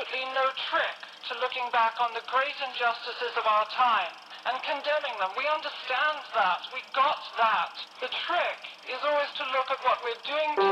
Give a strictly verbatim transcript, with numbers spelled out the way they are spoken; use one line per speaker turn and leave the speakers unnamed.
absolutely no trick to looking back on the great injustices of our time and condemning them. We understand that. We got that. The trick is always to look at what we're doing